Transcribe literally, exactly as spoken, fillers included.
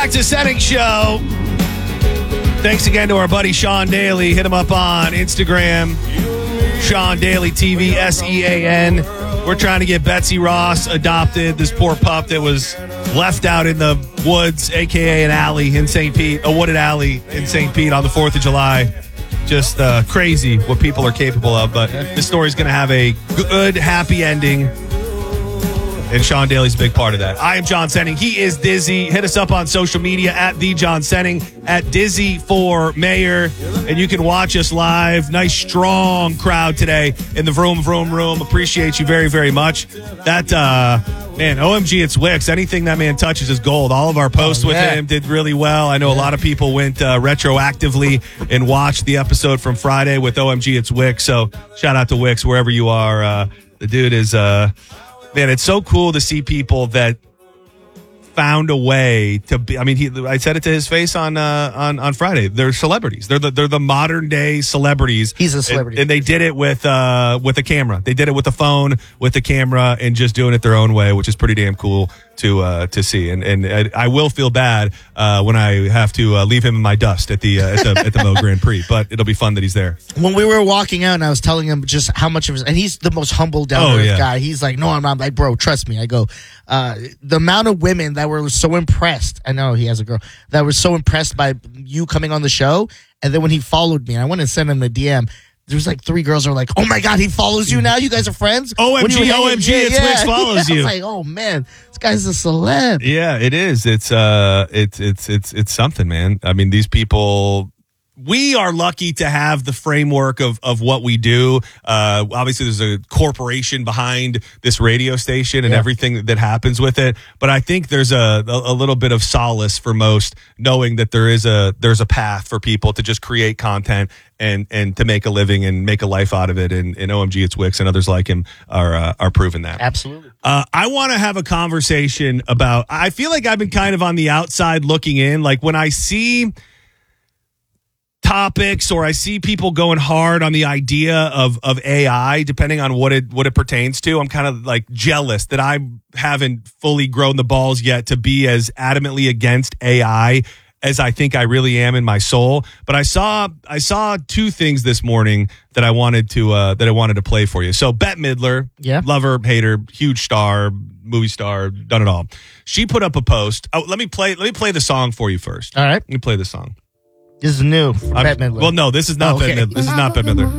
back to Setting Show. Thanks again to our buddy Sean Daly. Hit him up on Instagram. Sean Daly T V, S E A N. We're trying to get Betsy Ross adopted, this poor pup that was left out in the woods, a k a an alley in Saint Pete, a wooded alley in Saint Pete on the fourth of July. Just uh, crazy what people are capable of, but this story's going to have a good, happy ending. And Sean Daly's a big part of that. I am John Senning. He is Dizzy. Hit us up on social media at the John Senning, at Dizzy for Mayor. And you can watch us live. Nice, strong crowd today in the Vroom Vroom Room. Appreciate you very, very much. That, uh, man, O M G, it's Wicks. Anything that man touches is gold. All of our posts oh, yeah. with him did really well. I know yeah. a lot of people went uh, retroactively and watched the episode from Friday with O M G, it's Wicks. So shout out to Wicks wherever you are. Uh, the dude is... Uh, Man, it's so cool to see people that found a way to be. I mean, he, I said it to his face on uh, on on Friday. They're celebrities. They're the they're the modern day celebrities. He's a celebrity, and, and they did it with uh with a camera. They did it with a phone, with the camera, and just doing it their own way, which is pretty damn cool to uh, to see. And and I, I will feel bad uh, when I have to uh, leave him in my dust at the uh, at the at the Mo Grand Prix. But it'll be fun that he's there. When we were walking out, and I was telling him just how much of his, and he's the most humble, down to earth oh, yeah. guy. He's like, no, I'm not. I'm like, bro, trust me. I go, uh, the amount of women that were so impressed. I know he has a girl that was so impressed by you coming on the show, and then when he followed me, and I went and sent him a D M. There was like three girls who were like, oh my God, he follows you now? You guys are friends? O M G, O M G, yeah, it's yeah. Wicks follows you. I was like, oh man, this guy's a celeb. Yeah, it is. It's uh it's it's it's it's something, man. I mean, these people, we are lucky to have the framework of, of what we do. Uh, obviously, there's a corporation behind this radio station and yeah. everything that happens with it. But I think there's a, a, a little bit of solace for most knowing that there is a there's a path for people to just create content and and to make a living and make a life out of it. And, and O M G, it's Wicks and others like him are uh, are proving that. Absolutely. Uh, I want to have a conversation about. I feel like I've been kind of on the outside looking in. Like when I see topics or I see people going hard on the idea of of A I, depending on what it what it pertains to, I'm kind of like jealous that I haven't fully grown the balls yet to be as adamantly against A I as I think I really am in my soul. But I saw I saw two things this morning that I wanted to uh, that I wanted to play for you. So Bette Midler, yeah, lover, hater, huge star, movie star, done it all. She put up a post. Oh, let me play let me play the song for you first. All right, let me play the song. This is new. Bette Midler. Well, no, this is not oh, okay. Bette Midler. This is not Bette Midler.